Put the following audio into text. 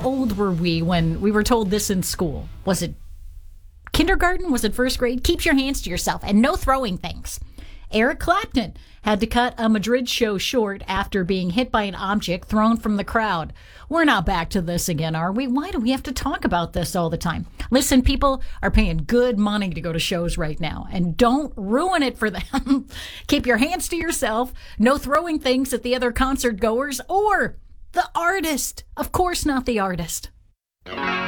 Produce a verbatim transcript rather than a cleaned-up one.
old were we when we were told this in school? Was it kindergarten? Was it first grade? Keep your hands to yourself and no throwing things. Eric Clapton had to cut a Madrid show short after being hit by an object thrown from the crowd. We're not back to this again, are we? Why do we have to talk about this all the time? Listen, people are paying good money to go to shows right now, and don't ruin it for them. Keep your hands to yourself. No throwing things at the other concert goers or the artist. Of course not the artist.